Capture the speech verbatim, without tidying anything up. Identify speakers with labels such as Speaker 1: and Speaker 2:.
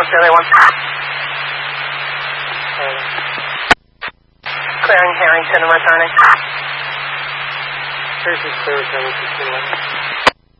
Speaker 1: what's the other one? Clearing Harrington and returning.
Speaker 2: Tracy's clear, seven sixteen.